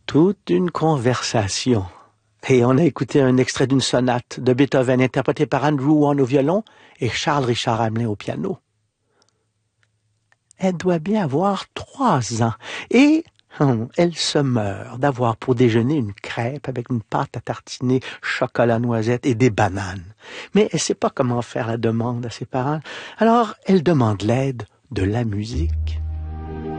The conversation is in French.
Toute une conversation. Et on a écouté un extrait d'une sonate de Beethoven interprétée par Andrew Warne au violon et Charles Richard Hamelin au piano. Elle doit bien avoir 3 ans et elle se meurt d'avoir pour déjeuner une crêpe avec une pâte à tartiner, chocolat noisette et des bananes. Mais elle ne sait pas comment faire la demande à ses parents. Alors elle demande l'aide de la musique.